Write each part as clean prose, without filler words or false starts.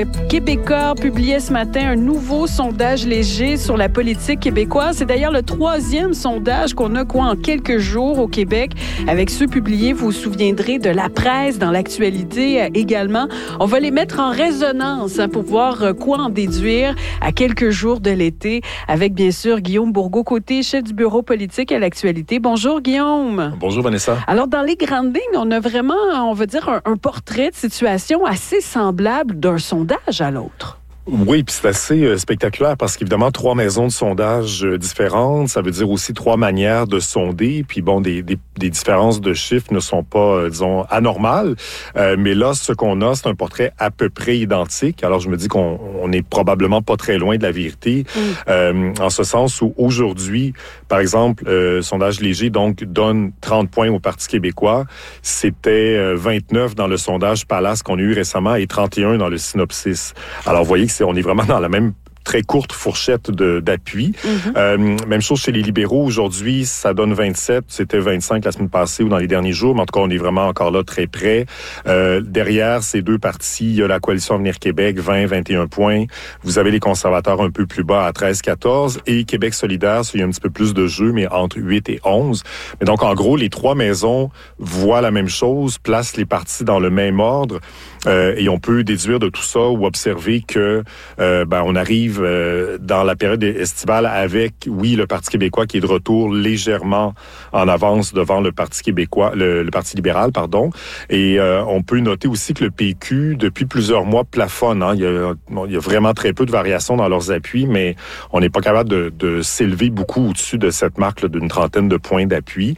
Québécois publiait ce matin un nouveau sondage léger sur la politique québécoise. C'est d'ailleurs le 3e sondage qu'on a en quelques jours au Québec. Avec ceux publiés, vous vous souviendrez de la presse dans l'actualité également. On va les mettre en résonance pour voir quoi en déduire à quelques jours de l'été avec bien sûr Guillaume Bourgault-Côté, chef du bureau politique à l'actualité. Bonjour Guillaume. Bonjour Vanessa. Alors dans les grandes lignes, on a vraiment, on va dire, un portrait de situation assez semblable d'un sondage à l'autre. Oui, puis c'est assez spectaculaire parce qu'évidemment, 3 maisons de sondage différentes, ça veut dire aussi 3 manières de sonder. Puis bon, des différences de chiffres ne sont pas, disons, anormales. Mais là, ce qu'on a, c'est un portrait à peu près identique. Alors, je me dis qu'on est probablement pas très loin de la vérité. En ce sens où aujourd'hui, par exemple, sondage léger, donc, donne 30 points au Parti québécois. C'était 29 dans le sondage Palace qu'on a eu récemment et 31 dans le synopsis. Alors, vous voyez que on est vraiment dans la même très courte fourchette d'appui. Même chose chez les libéraux. Aujourd'hui, ça donne 27. C'était 25 la semaine passée ou dans les derniers jours. Mais en tout cas, on est vraiment encore là très près. Derrière ces deux partis, il y a la Coalition Avenir Québec, 20-21 points. Vous avez les conservateurs un peu plus bas à 13-14. Et Québec solidaire, il y a un petit peu plus de jeu, mais entre 8 et 11. Mais donc, en gros, les 3 maisons voient la même chose, placent les partis dans le même ordre. Et on peut déduire de tout ça ou observer que on arrive dans la période estivale avec, oui, le Parti québécois qui est de retour légèrement en avance devant le Parti québécois, le Parti libéral, pardon. Et on peut noter aussi que le PQ, depuis plusieurs mois, plafonne. Il y a vraiment très peu de variations dans leurs appuis, mais on n'est pas capable de s'élever beaucoup au-dessus de cette marque là, d'une trentaine de points d'appui.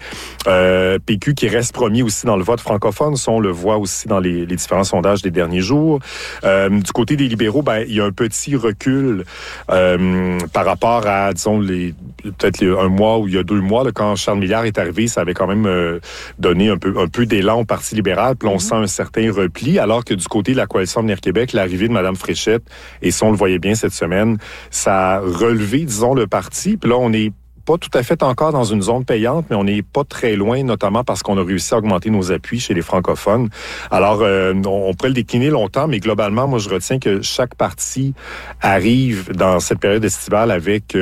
PQ qui reste premier aussi dans le vote francophone, ça on le voit aussi dans les différents sondages des derniers jours. Du côté des libéraux, il y a un petit recul par rapport à, disons, peut-être un mois ou il y a 2 mois, là, quand Charles Milliard est arrivé, ça avait quand même donné un peu d'élan au Parti libéral, puis on sent un certain repli, alors que du côté de la Coalition Avenir Québec, l'arrivée de Mme Fréchette, et ça on le voyait bien cette semaine, ça a relevé, disons, le parti, puis là on est pas tout à fait encore dans une zone payante, mais on n'est pas très loin, notamment parce qu'on a réussi à augmenter nos appuis chez les francophones. Alors, on pourrait le décliner longtemps, mais globalement, moi, je retiens que chaque parti arrive dans cette période estivale avec...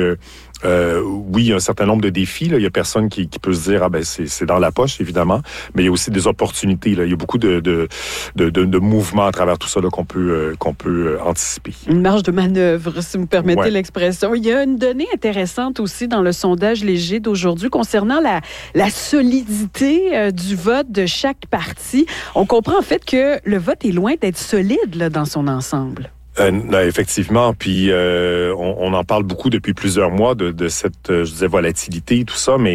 oui, un certain nombre de défis. Là. Il y a personne qui peut se dire c'est dans la poche, évidemment, mais il y a aussi des opportunités. Là. Il y a beaucoup de mouvements à travers tout ça là, qu'on peut anticiper. Une marge de manœuvre, si vous permettez l'expression. Il y a une donnée intéressante aussi dans le sondage léger d'aujourd'hui concernant la solidité du vote de chaque parti. On comprend en fait que le vote est loin d'être solide là, dans son ensemble. Effectivement, puis on en parle beaucoup depuis plusieurs mois de cette, je disais, volatilité et tout ça, mais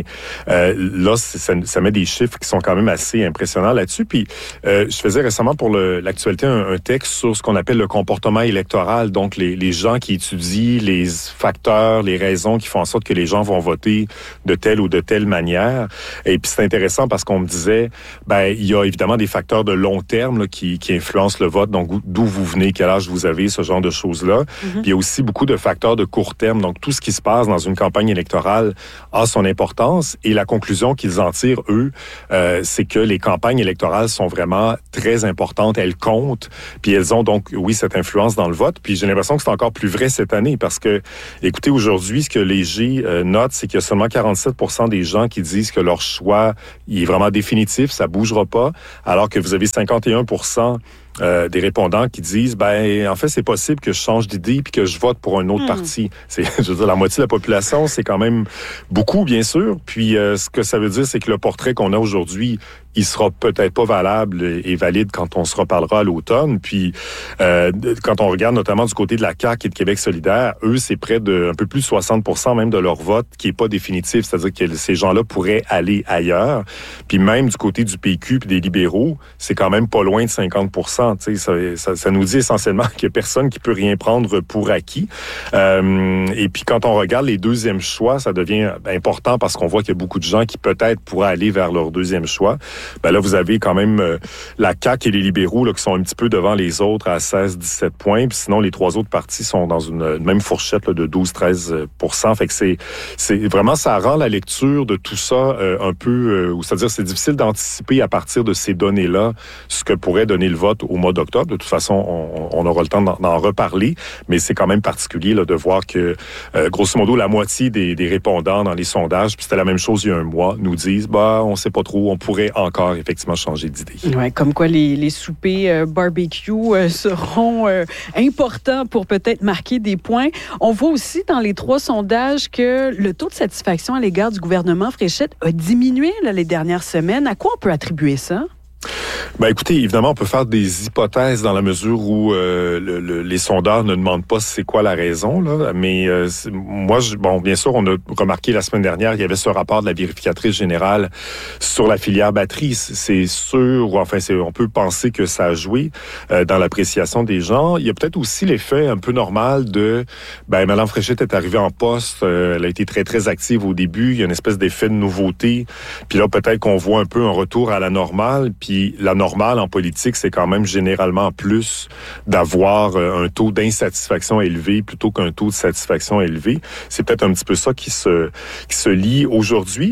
là, ça met des chiffres qui sont quand même assez impressionnants là-dessus. Puis je faisais récemment pour l'actualité un texte sur ce qu'on appelle le comportement électoral, donc les gens qui étudient les facteurs, les raisons qui font en sorte que les gens vont voter de telle ou de telle manière. Et puis c'est intéressant parce qu'on me disait, il y a évidemment des facteurs de long terme là, qui influencent le vote, donc d'où vous venez, quel âge vous avez, ce genre de choses-là. Puis il y a aussi beaucoup de facteurs de court terme. Donc, tout ce qui se passe dans une campagne électorale a son importance. Et la conclusion qu'ils en tirent, eux, c'est que les campagnes électorales sont vraiment très importantes. Elles comptent. Puis elles ont donc, oui, cette influence dans le vote. Puis j'ai l'impression que c'est encore plus vrai cette année parce que, écoutez, aujourd'hui, ce que Léger note, c'est qu'il y a seulement 47% des gens qui disent que leur choix il est vraiment définitif, ça bougera pas, alors que vous avez 51% des répondants qui disent en fait c'est possible que je change d'idée puis que je vote pour un autre parti. Je veux dire, la moitié de la population, c'est quand même beaucoup, bien sûr. Puis ce que ça veut dire, c'est que le portrait qu'on a aujourd'hui, il sera peut-être pas valable et valide quand on se reparlera à l'automne. Puis quand on regarde notamment du côté de la CAQ et de Québec solidaire, eux, c'est près de un peu plus de 60% même de leur vote qui est pas définitif. C'est-à-dire que ces gens-là pourraient aller ailleurs. Puis même du côté du PQ et des libéraux, c'est quand même pas loin de 50%. Ça nous dit essentiellement qu'il n'y a personne qui peut rien prendre pour acquis. Et puis quand on regarde les deuxièmes choix, ça devient important parce qu'on voit qu'il y a beaucoup de gens qui peut-être pourraient aller vers leur deuxième choix. ben là, vous avez quand même la CAQ et les libéraux là, qui sont un petit peu devant les autres à 16-17 points. Puis sinon, les trois autres partis sont dans une même fourchette là, de 12-13%. Fait que c'est vraiment, ça rend la lecture de tout ça un peu... c'est-à-dire, c'est difficile d'anticiper à partir de ces données-là ce que pourrait donner le vote au mois d'octobre. De toute façon, on aura le temps d'en reparler, mais c'est quand même particulier là, de voir que, grosso modo, la moitié des répondants dans les sondages, puis c'était la même chose il y a un mois, nous disent, on sait pas trop, on pourrait encore effectivement changer d'idée. Ouais, comme quoi les soupers barbecue seront importants pour peut-être marquer des points. On voit aussi dans les 3 sondages que le taux de satisfaction à l'égard du gouvernement Fréchette a diminué là, les dernières semaines. À quoi on peut attribuer ça? Ben écoutez, évidemment, on peut faire des hypothèses dans la mesure où les sondeurs ne demandent pas c'est quoi la raison, là. Mais moi, bien sûr, on a remarqué la semaine dernière, il y avait ce rapport de la vérificatrice générale sur la filière batterie. C'est sûr, ou enfin, on peut penser que ça a joué dans l'appréciation des gens. Il y a peut-être aussi l'effet un peu normal de, Mme Fréchette est arrivée en poste, elle a été très, très active au début, il y a une espèce d'effet de nouveauté. Puis là, peut-être qu'on voit un peu un retour à la normale, puis la normale en politique, c'est quand même généralement plus d'avoir un taux d'insatisfaction élevé plutôt qu'un taux de satisfaction élevé. C'est peut-être un petit peu ça qui se lie aujourd'hui.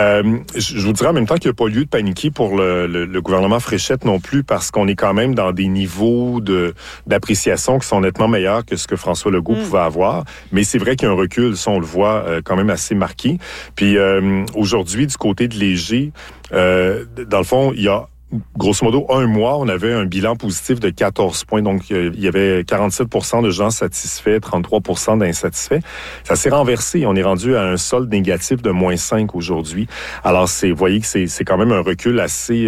Je vous dirais en même temps qu'il n'y a pas lieu de paniquer pour le gouvernement Fréchette non plus, parce qu'on est quand même dans des niveaux d'appréciation qui sont nettement meilleurs que ce que François Legault pouvait avoir. Mais c'est vrai qu'il y a un recul, ça on le voit quand même assez marqué. Puis aujourd'hui, du côté de Léger, dans le fond, il y a grosso modo, un mois, on avait un bilan positif de 14 points. Donc, il y avait 47% de gens satisfaits, 33% d'insatisfaits. Ça s'est renversé. On est rendu à un solde négatif de -5 aujourd'hui. Alors, vous voyez que c'est quand même un recul assez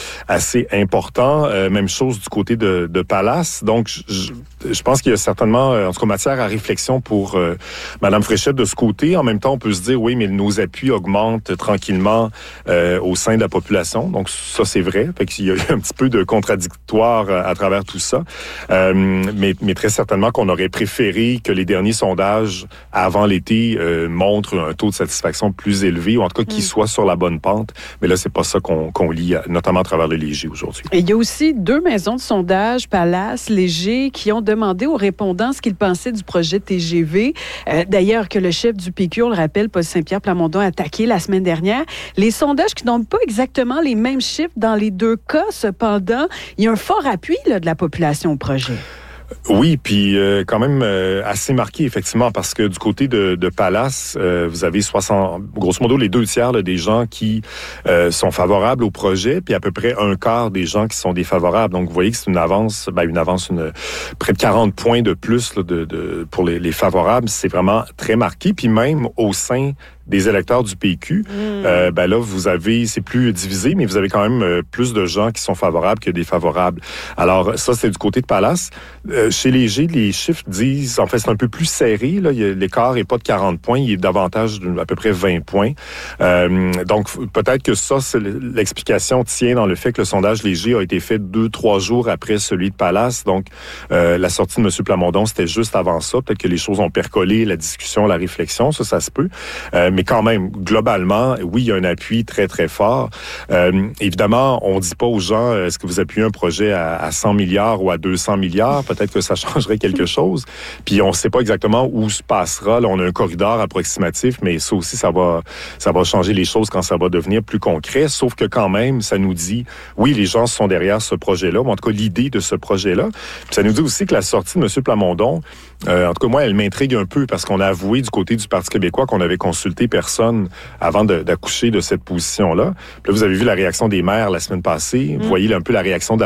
important. Même chose du côté de Palace. Donc, je pense qu'il y a certainement, en tout cas, matière à réflexion pour Mme Fréchette de ce côté. En même temps, on peut se dire, oui, mais nos appuis augmentent tranquillement au sein de la population. Donc, ça, c'est vrai. Fait qu'il y a un petit peu de contradictoire à travers tout ça. Mais très certainement qu'on aurait préféré que les derniers sondages avant l'été montrent un taux de satisfaction plus élevé, ou en tout cas qu'il soit sur la bonne pente. Mais là, c'est pas ça qu'on lit, notamment à travers le Léger aujourd'hui. Et il y a aussi 2 maisons de sondage, Palace, Léger, qui ont demandé aux répondants ce qu'ils pensaient du projet TGV. D'ailleurs, que le chef du PQ, on le rappelle, Paul Saint-Pierre Plamondon, a attaqué la semaine dernière. Les sondages qui n'ont pas exactement les mêmes chiffres dans les 2 cas, cependant, il y a un fort appui là, de la population au projet. Oui, puis quand même assez marqué, effectivement, parce que du côté de Palace, vous avez grosso modo, les 2/3 là, des gens qui sont favorables au projet, puis à peu près 1/4 des gens qui sont défavorables. Donc, vous voyez que c'est une avance, près de 40 points de plus là, pour les favorables. C'est vraiment très marqué. Puis même au sein des électeurs du PQ, là, c'est plus divisé, mais vous avez quand même plus de gens qui sont favorables que défavorables. Alors, ça, c'est du côté de Palace. Chez Léger, les chiffres disent, en fait, c'est un peu plus serré, là. L'écart n'est pas de 40 points, il est davantage à peu près 20 points. Donc, peut-être que ça, l'explication tient dans le fait que le sondage Léger a été fait 2-3 jours après celui de Palace. Donc, la sortie de M. Plamondon, c'était juste avant ça. Peut-être que les choses ont percolé, la discussion, la réflexion, ça se peut. Mais quand même, globalement, oui, il y a un appui très, très fort. Évidemment, on ne dit pas aux gens, est-ce que vous appuyez un projet à 100 milliards ou à 200 milliards? Peut-être que ça changerait quelque chose. Puis on ne sait pas exactement où se passera. Là, on a un corridor approximatif, mais ça aussi, ça va changer les choses quand ça va devenir plus concret. Sauf que quand même, ça nous dit, oui, les gens sont derrière ce projet-là, ou en tout cas l'idée de ce projet-là. Puis ça nous dit aussi que la sortie de M. Plamondon, en tout cas, moi, elle m'intrigue un peu parce qu'on a avoué du côté du Parti québécois qu'on avait consulté personne avant d'accoucher de cette position-là. Puis là, vous avez vu la réaction des maires la semaine passée. Vous voyez un peu la réaction de la